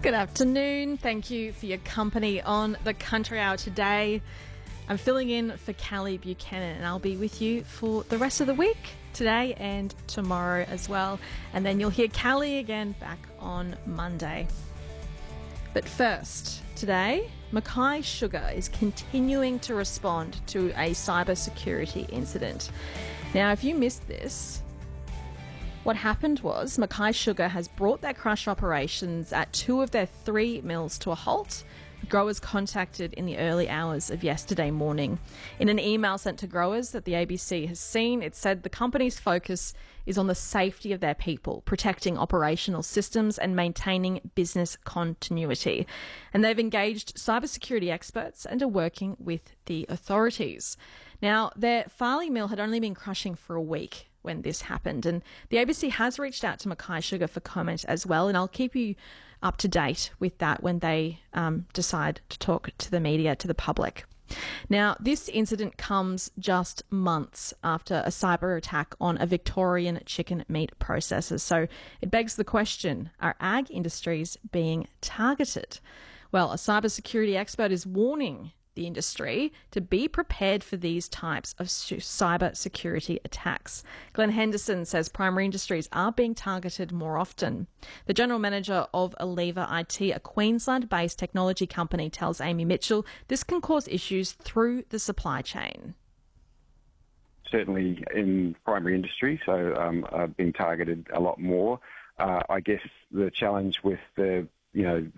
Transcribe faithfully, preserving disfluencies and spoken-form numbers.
Good afternoon. Thank you for your company on the Country Hour today. I'm filling in for Callie Buchanan and I'll be with you for the rest of the week, today and tomorrow as well. And then you'll hear Callie again back on Monday. But first, today, Mackay Sugar is continuing to respond to a cybersecurity incident. Now, if you missed this, what happened was Mackay Sugar has brought their crush operations at two of their three mills to a halt. Growers contacted in the early hours of yesterday morning. In an email sent to growers that the A B C has seen, it said the company's focus is on the safety of their people, protecting operational systems and maintaining business continuity. And they've engaged cybersecurity experts and are working with the authorities. Now, their Farley mill had only been crushing for a week when this happened, and the A B C has reached out to Mackay Sugar for comment as well, and I'll keep you up to date with that when they um, decide to talk to the media, to the public. Now, this incident comes just months after a cyber attack on a Victorian chicken meat processor, so it begs the question, are ag industries being targeted? Well, a cybersecurity expert is warning the industry to be prepared for these types of cyber security attacks. Glenn Henderson says primary industries are being targeted more often. The general manager of Aleva I T, a Queensland-based technology company, tells Amy Mitchell this can cause issues through the supply chain. Certainly in primary industry, so um, uh, being targeted a lot more. Uh, I guess the challenge with the you know,